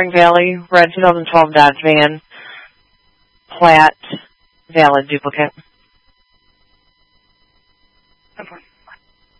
Spring Valley, red 2012 Dodge van, plat, valid duplicate. Okay.